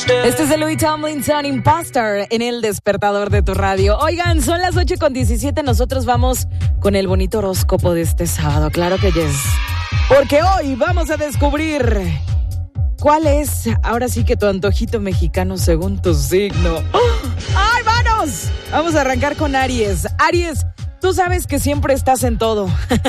Este es el Louis Tomlinson Imposter en el despertador de tu radio. Oigan, son las 8:17. Nosotros vamos con el bonito horóscopo de este sábado. Claro que yes. Porque hoy vamos a descubrir cuál es, ahora sí que tu antojito mexicano según tu signo. ¡Ay, manos! Vamos a arrancar con Aries. Aries, tú sabes que siempre estás en todo.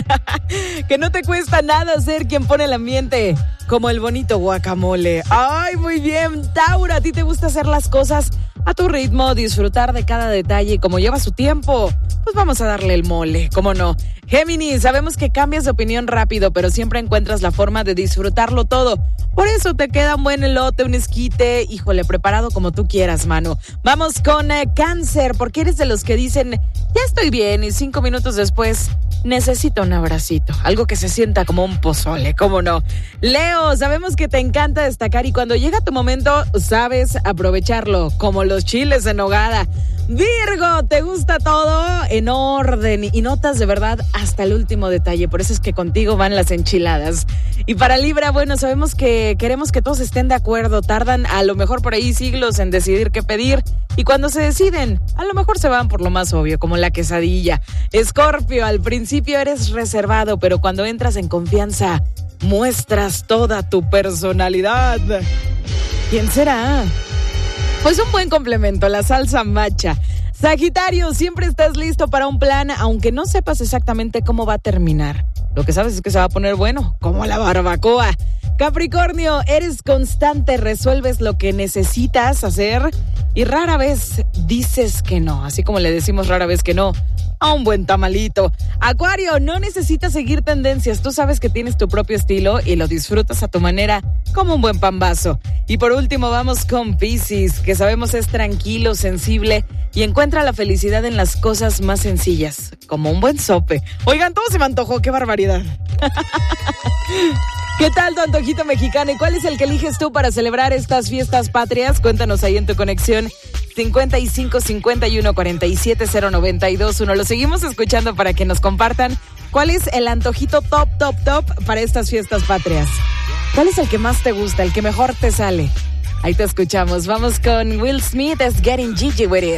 Que no te cuesta nada ser quien pone el ambiente, como el bonito guacamole. ¡Ay, muy bien! Tauro, a ti te gusta hacer las cosas a tu ritmo, disfrutar de cada detalle. Como lleva su tiempo, pues vamos a darle el mole, ¿cómo no? Géminis, sabemos que cambias de opinión rápido, pero siempre encuentras la forma de disfrutarlo todo. Por eso te queda un buen elote, un esquite, híjole, preparado como tú quieras, mano. Vamos con Cáncer, porque eres de los que dicen, ya estoy bien, y 5 minutos después, necesito un abracito, algo que se sienta como un pozole, ¿cómo no? Leo, sabemos que te encanta destacar y cuando llega tu momento, sabes aprovecharlo, como los chiles en nogada. Virgo, te gusta todo en orden y notas de verdad hasta el último detalle, por eso es que contigo van las enchiladas. Y para Libra, bueno, sabemos que queremos que todos estén de acuerdo, tardan a lo mejor por ahí siglos en decidir qué pedir y cuando se deciden, a lo mejor se van por lo más obvio, como la quesadilla. Escorpio, al principio eres reservado, pero cuando entras en confianza, muestras toda tu personalidad. ¿Quién será? Pues un buen complemento, la salsa macha. Sagitario, siempre estás listo para un plan, aunque no sepas exactamente cómo va a terminar. Lo que sabes es que se va a poner bueno, como la barbacoa. Capricornio, eres constante, resuelves lo que necesitas hacer y rara vez dices que no, así como le decimos rara vez que no a un buen tamalito. Acuario, no necesitas seguir tendencias, tú sabes que tienes tu propio estilo y lo disfrutas a tu manera como un buen pambazo. Y por último vamos con Piscis, que sabemos es tranquilo, sensible y encuentra la felicidad en las cosas más sencillas, como un buen sope. Oigan, todo se me antojó, qué barbaridad. ¿Qué tal tu antojito mexicano? ¿Y cuál es el que eliges tú para celebrar estas fiestas patrias? Cuéntanos ahí en tu conexión 55 51 47 092 1. Lo seguimos escuchando para que nos compartan cuál es el antojito top para estas fiestas patrias. ¿Cuál es el que más te gusta, el que mejor te sale? Ahí te escuchamos. Vamos con Will Smith, es Getting Gigi With It.